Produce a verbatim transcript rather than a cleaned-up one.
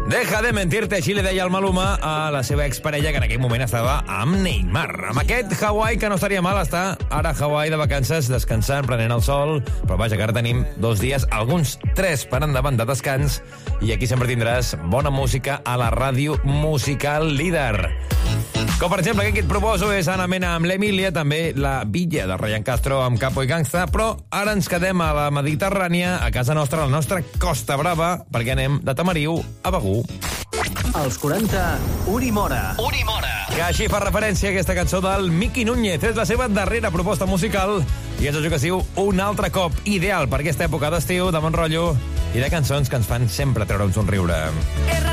Deja de mentirte, així li deia el Maluma a la seva exparella, que en aquell moment estava amb Neymar. Amb aquest Hawaii, que no estaria mal estar ara a Hawaii de vacances, descansant, prenent el sol, però vaja, que ara tenim dos dies, alguns tres per endavant de descans, i aquí sempre tindràs bona música a la ràdio musical líder. Com, per exemple, aquest que et proposo és Ana Mena amb l'Emília, també la Villa de Ryan Castro amb Capo i Gangsta, però ara ens quedem a la Mediterrània, a casa nostra, a la nostra Costa Brava, perquè anem de Tamariu a Begur. Als quaranta, Unimora. Unimora. Que així fa referència a aquesta cançó del Miki Núñez. És la seva darrera proposta musical i és això que es diu Un altre cop, ideal per aquesta època d'estiu, de bon rotllo i de cançons que ens fan sempre treure un somriure.